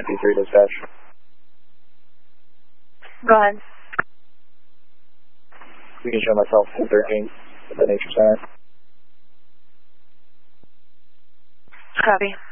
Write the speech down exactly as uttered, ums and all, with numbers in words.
nine two three dispatch. Go ahead. You can show myself two thirteen at the Nature Center. Copy.